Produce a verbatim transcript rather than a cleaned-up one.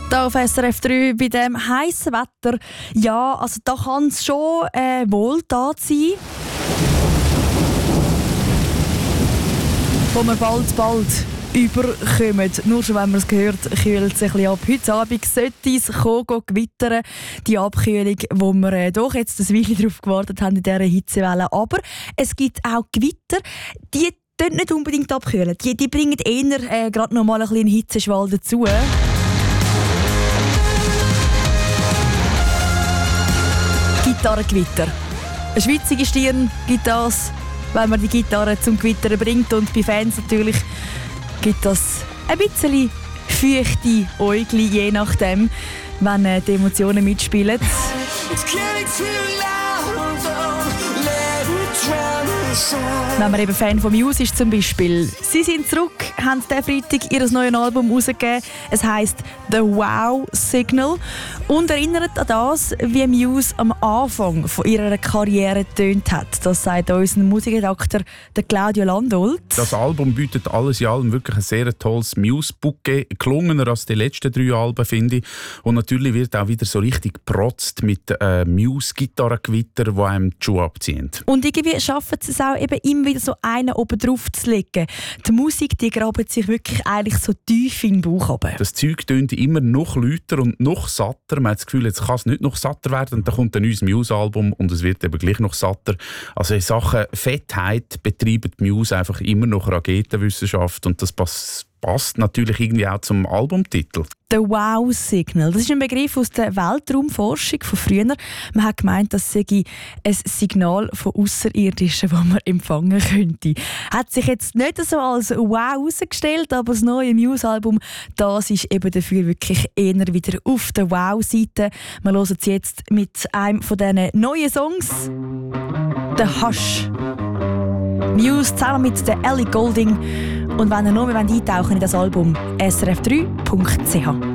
Hier auf S R F drei bei dem heißen Wetter. Ja, also da kann es schon äh, wohltat sein. Wo wir bald, bald überkommen. Nur schon, wenn man es gehört, kühlt es ein bisschen ab. Heute Abend sollte es kommen, gewittern. Die Abkühlung, wo wir äh, doch jetzt ein Weile darauf gewartet haben in dieser Hitzewelle. Aber es gibt auch Gewitter, die nicht unbedingt abkühlen. Die, die bringen eher äh, gerade noch mal ein bisschen Hitzeschwall dazu. Gitarrengewitter. Eine schwitzige Stirn gibt das, wenn man die Gitarre zum Gewittern bringt. Und bei Fans natürlich gibt das ein bisschen feuchte Äugli, je nachdem, wenn äh, die Emotionen mitspielen. Wenn man eben Fan von Muse ist zum Beispiel. Sie sind zurück, haben diesen Freitag ihr neues Album herausgegeben. Es heisst «The Wow Signal» und erinnert an das, wie Muse am Anfang von ihrer Karriere getönt hat. Das sagt unser Musikredakteur Claudio Landolt. Das Album bietet alles in allem wirklich ein sehr tolles Muse-Bouquet, gelungener als die letzten drei Alben, finde ich. Und natürlich wird auch wieder so richtig geprotzt mit äh, Muse-Gitarrengewitter, die einem die Schuhe abziehen. Und irgendwie schaffen sie es auch, eben immer wieder so einen oben drauf zu legen. Die Musik, die grabt sich wirklich eigentlich so tief in den Bauch runter. Das Zeug tönt immer noch lauter und noch satter. Man hat das Gefühl, jetzt kann es nicht noch satter werden. Und dann kommt ein neues Muse-Album und es wird eben gleich noch satter. Also in Sachen Fettheit betreibt Muse einfach immer noch Raketenwissenschaft und das passt. passt natürlich irgendwie auch zum Albumtitel. «The Wow Signal». Das ist ein Begriff aus der Weltraumforschung von früher. Man hat gemeint, das sei ein Signal von Außerirdischen, das man empfangen könnte. Hat sich jetzt nicht so als «Wow» herausgestellt, aber das neue Muse-Album, das ist eben dafür wirklich eher wieder auf der «Wow»-Seite. Wir hören es jetzt mit einem von diesen neuen Songs. «The Hush». Muse zusammen mit der Ellie Goulding. Und wenn ihr noch mehr eintauchen in das Album, s r f drei punkt c h.